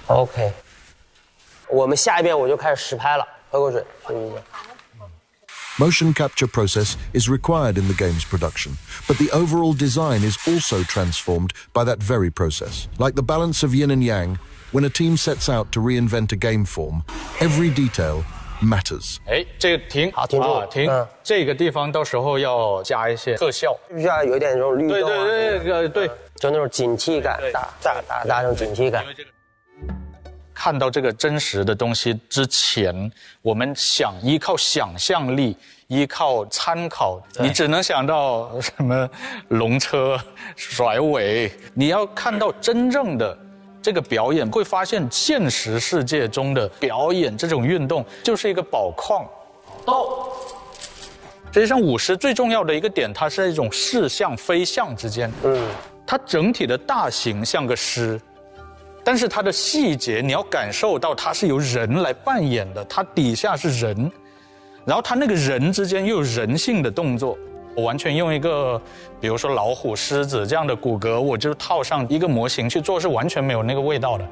OK， 我们下一遍我就开始实拍了，喝口水，休息一下。 Motion capture process is required in the game's production, but the overall design is also transformed by that very process. Like the balance of yin and yang, when a team sets out to reinvent a game form, every detail matters. 哎，这个停， 好，停住， 停。这个地方到时候要加一些特效， 必须要有点那种律动啊， 对， 就那种警惕感，大那种警惕感。 看到这个真实的东西之前，我们想依靠想象力，依靠参考，你只能想到什么龙车、甩尾。你要看到真正的这个表演，会发现现实世界中的表演这种运动就是一个宝矿。实际上，舞狮最重要的一个点，它是一种势象飞象之间。它整体的大形像个狮。 但是它的细节，你要感受到它是由人来扮演的，它底下是人，然后它那个人之间又有人性的动作。我完全用一个，比如说老虎、狮子这样的骨骼，我就套上一个模型去做，是完全没有那个味道的。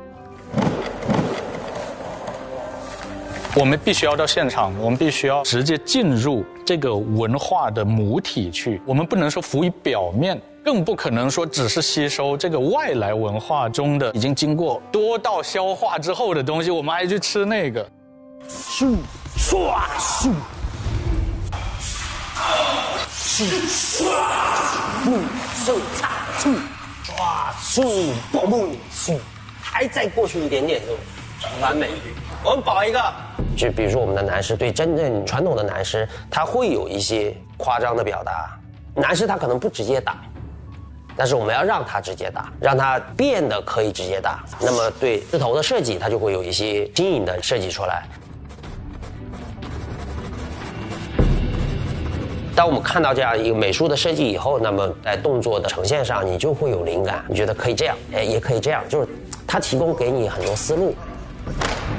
我们必须要到现场，我们必须要直接进入这个文化的母体去，我们不能说浮于表面。 更不可能说只是吸收这个外来文化中的已经经过多道消化之后的东西，我们还去吃那个。咻唰咻，咻唰咻唰咻唰咻嘣嘣咻，还再过去一点点就完美。我们保一个，就比如说我们的男狮，对真正传统的男狮，他会有一些夸张的表达。男狮他可能不直接打。 但是我们要让它直接打，让它变得可以直接打。那么对狮头的设计，它就会有一些新颖的设计出来。当我们看到这样一个美术的设计以后，那么在动作的呈现上，你就会有灵感，你觉得可以这样，哎，也可以这样，就是它提供给你很多思路。